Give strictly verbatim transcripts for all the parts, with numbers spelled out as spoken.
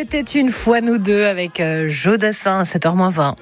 était une fois nous deux avec euh, Jodassin à sept heures moins vingt.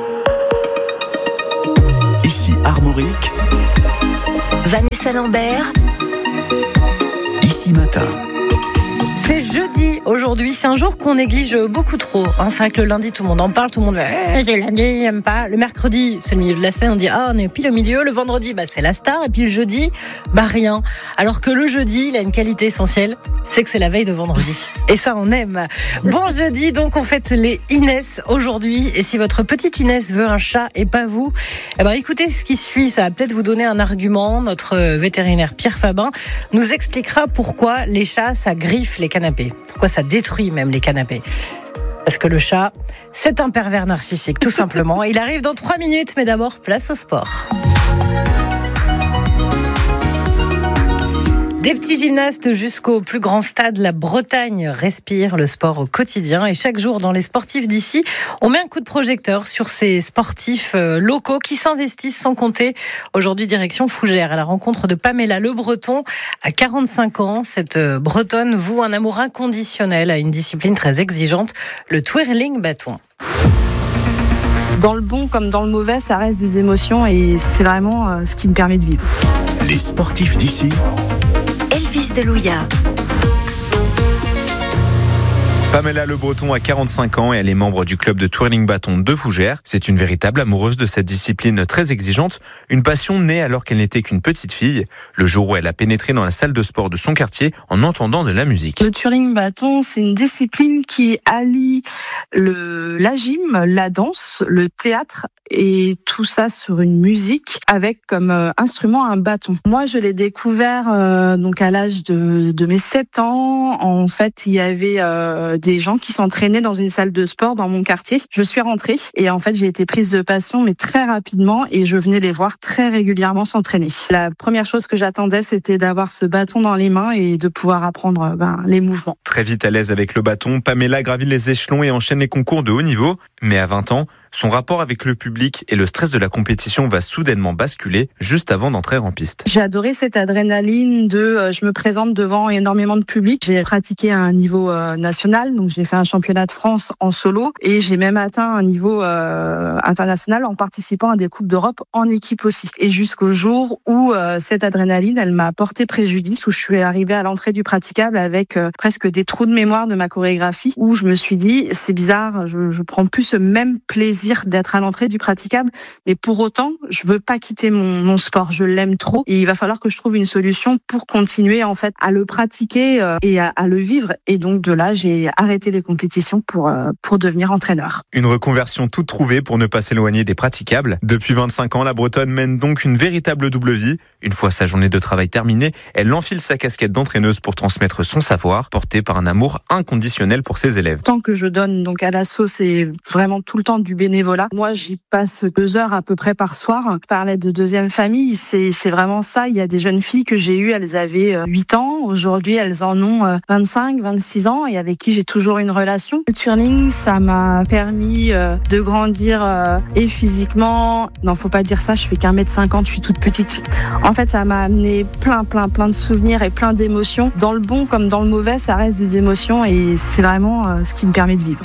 Ici Armorique, Vanessa Lambert, Ici Matin. C'est jeudi aujourd'hui, c'est un jour qu'on néglige beaucoup trop. Hein, c'est vrai que le lundi, tout le monde en parle, tout le monde dit eh, c'est lundi, j'aime pas. Le mercredi, c'est le milieu de la semaine, on dit ah, on est pile au milieu. Le vendredi, bah, c'est la star. Et puis le jeudi, bah rien. Alors que le jeudi, il a une qualité essentielle, c'est que c'est la veille de vendredi. Et ça, on aime. Bon jeudi, donc on fête les Inès aujourd'hui. Et si votre petite Inès veut un chat et pas vous, eh ben, écoutez ce qui suit, ça va peut-être vous donner un argument. Notre vétérinaire Pierre Fabin nous expliquera pourquoi les chats, ça griffe les canapés. Pourquoi ça détruit même les canapés. Parce que le chat, c'est un pervers narcissique, tout simplement. Il arrive dans trois minutes, mais d'abord, place au sport. Des petits gymnastes jusqu'au plus grand stade, la Bretagne respire le sport au quotidien. Et chaque jour, dans les sportifs d'ici, on met un coup de projecteur sur ces sportifs locaux qui s'investissent sans compter. Aujourd'hui, direction Fougères, à la rencontre de Pamela Le Breton. À quarante-cinq ans, cette Bretonne voue un amour inconditionnel à une discipline très exigeante, le twirling bâton. Dans le bon comme dans le mauvais, ça reste des émotions et c'est vraiment ce qui me permet de vivre. Les sportifs d'ici. Elvis Delouya. Pamela Le Breton a quarante-cinq ans et elle est membre du club de twirling bâton de Fougères. C'est une véritable amoureuse de cette discipline très exigeante, une passion née alors qu'elle n'était qu'une petite fille, le jour où elle a pénétré dans la salle de sport de son quartier en entendant de la musique. Le twirling bâton, c'est une discipline qui allie le, la gym, la danse, le théâtre et tout ça sur une musique avec comme euh, instrument un bâton. Moi, je l'ai découvert euh, donc à l'âge de, de mes sept ans. En fait, il y avait euh, des gens qui s'entraînaient dans une salle de sport dans mon quartier. Je suis rentrée et en fait, j'ai été prise de passion, mais très rapidement, et je venais les voir très régulièrement s'entraîner. La première chose que j'attendais, c'était d'avoir ce bâton dans les mains et de pouvoir apprendre ben, les mouvements. Très vite à l'aise avec le bâton, Pamela gravit les échelons et enchaîne les concours de haut niveau. Mais à vingt ans, son rapport avec le public et le stress de la compétition va soudainement basculer juste avant d'entrer en piste. J'ai adoré cette adrénaline de euh, je me présente devant énormément de public. J'ai pratiqué à un niveau euh, national, donc j'ai fait un championnat de France en solo et j'ai même atteint un niveau euh, international en participant à des coupes d'Europe en équipe aussi. Et jusqu'au jour où euh, cette adrénaline, elle m'a porté préjudice, où je suis arrivée à l'entrée du praticable avec euh, presque des trous de mémoire de ma chorégraphie, où je me suis dit c'est bizarre, je, je prends plus ce même plaisir d'être à l'entrée du praticable, mais pour autant, je veux pas quitter mon, mon sport, je l'aime trop et il va falloir que je trouve une solution pour continuer en fait à le pratiquer euh, et à, à le vivre. Et donc de là, j'ai arrêté les compétitions pour euh, pour devenir entraîneur. Une reconversion toute trouvée pour ne pas s'éloigner des praticables. Depuis vingt-cinq ans, la Bretonne mène donc une véritable double vie. Une fois sa journée de travail terminée, elle enfile sa casquette d'entraîneuse pour transmettre son savoir, porté par un amour inconditionnel pour ses élèves. Tant que je donne donc à l'asso, c'est vraiment tout le temps du bénévolat. Moi, j'y passe deux heures à peu près par soir. Je parlais de deuxième famille, c'est, c'est vraiment ça. Il y a des jeunes filles que j'ai eues, elles avaient huit ans. Aujourd'hui, elles en ont vingt-cinq, vingt-six ans et avec qui j'ai toujours une relation. Le twirling, ça m'a permis de grandir et physiquement. Non, faut pas dire ça, je fais qu'un mètre cinquante, je suis toute petite. En fait, ça m'a amené plein, plein, plein de souvenirs et plein d'émotions. Dans le bon comme dans le mauvais, ça reste des émotions et c'est vraiment ce qui me permet de vivre.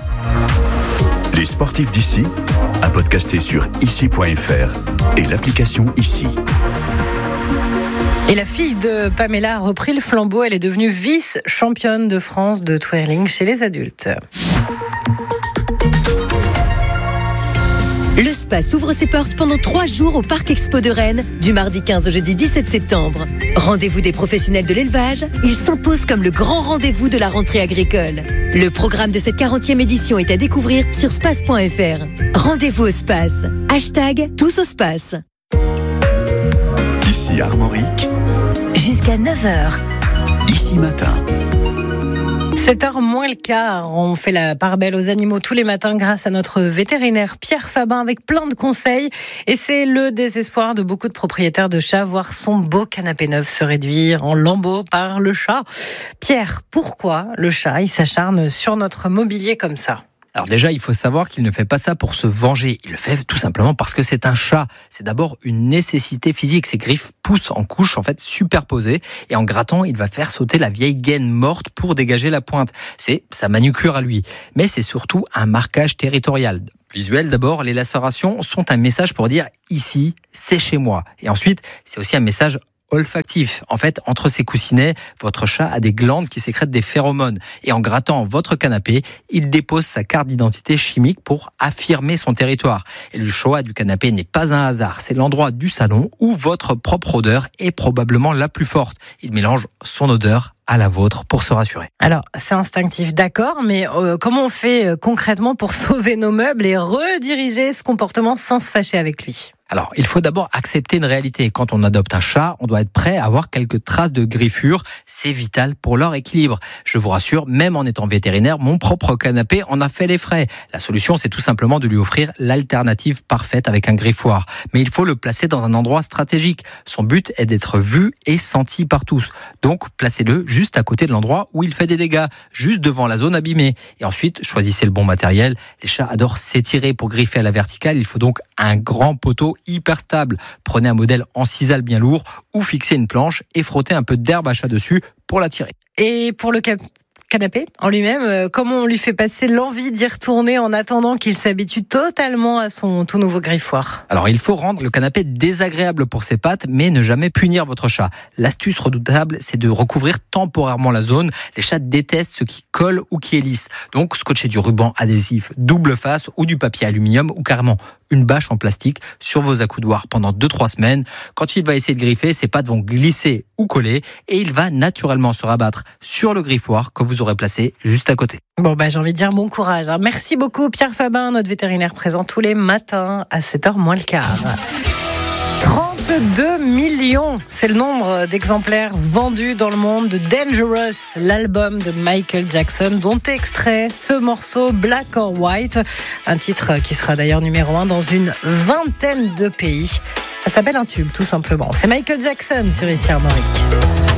Les sportifs d'ici, à podcaster sur ici point f r et l'application Ici. Et la fille de Pamela a repris le flambeau. Elle est devenue vice-championne de France de twirling chez les adultes. Le Space ouvre ses portes pendant trois jours au Parc Expo de Rennes, du mardi quinze au jeudi dix-sept septembre. Rendez-vous des professionnels de l'élevage, il s'impose comme le grand rendez-vous de la rentrée agricole. Le programme de cette quarantième édition est à découvrir sur space point f r. Rendez-vous au Space. Hashtag tous au Space. Ici Armorique. Jusqu'à neuf heures. Ici Matin. sept heures moins le quart, on fait la part belle aux animaux tous les matins grâce à notre vétérinaire Pierre Fabin avec plein de conseils. Et c'est le désespoir de beaucoup de propriétaires de chats, voir son beau canapé neuf se réduire en lambeaux par le chat. Pierre, pourquoi le chat il s'acharne sur notre mobilier comme ça ? Alors déjà, il faut savoir qu'il ne fait pas ça pour se venger. Il le fait tout simplement parce que c'est un chat. C'est d'abord une nécessité physique. Ses griffes poussent en couches, en fait, superposées. Et en grattant, il va faire sauter la vieille gaine morte pour dégager la pointe. C'est sa manucure à lui. Mais c'est surtout un marquage territorial. Visuel d'abord, les lacérations sont un message pour dire « ici, c'est chez moi ». Et ensuite, c'est aussi un message olfactif. En fait, entre ses coussinets, votre chat a des glandes qui sécrètent des phéromones. Et en grattant votre canapé, il dépose sa carte d'identité chimique pour affirmer son territoire. Et le choix du canapé n'est pas un hasard. C'est l'endroit du salon où votre propre odeur est probablement la plus forte. Il mélange son odeur à la vôtre pour se rassurer. Alors, c'est instinctif, d'accord, mais euh, comment on fait euh, concrètement pour sauver nos meubles et rediriger ce comportement sans se fâcher avec lui ? Alors, il faut d'abord accepter une réalité. Quand on adopte un chat, on doit être prêt à avoir quelques traces de griffures. C'est vital pour leur équilibre. Je vous rassure, même en étant vétérinaire, mon propre canapé en a fait les frais. La solution, c'est tout simplement de lui offrir l'alternative parfaite avec un griffoir. Mais il faut le placer dans un endroit stratégique. Son but est d'être vu et senti par tous. Donc, placez-le juste à côté de l'endroit où il fait des dégâts, juste devant la zone abîmée. Et ensuite, choisissez le bon matériel. Les chats adorent s'étirer pour griffer à la verticale. Il faut donc un grand poteau hyper stable. Prenez un modèle en sisal bien lourd ou fixez une planche et frottez un peu d'herbe à chat dessus pour la tirer. Et pour le cap- canapé en lui-même, euh, comment on lui fait passer l'envie d'y retourner en attendant qu'il s'habitue totalement à son tout nouveau griffoir ? Alors, il faut rendre le canapé désagréable pour ses pattes, mais ne jamais punir votre chat. L'astuce redoutable, c'est de recouvrir temporairement la zone. Les chats détestent ce qui colle ou qui est lisse. Donc, scotchez du ruban adhésif double face ou du papier aluminium ou carrément une bâche en plastique sur vos accoudoirs pendant deux à trois semaines. Quand il va essayer de griffer, ses pattes vont glisser ou coller et il va naturellement se rabattre sur le griffoir que vous aurez placé juste à côté. Bon, bah, j'ai envie de dire bon courage. Hein. Merci beaucoup Pierre Fabin, notre vétérinaire présent tous les matins à sept heures moins le quart. trente-deux millions, c'est le nombre d'exemplaires vendus dans le monde de Dangerous, l'album de Michael Jackson, dont est extrait ce morceau Black or White, un titre qui sera d'ailleurs numéro un dans une vingtaine de pays. Ça s'appelle un tube, tout simplement. C'est Michael Jackson sur Ici Armorique.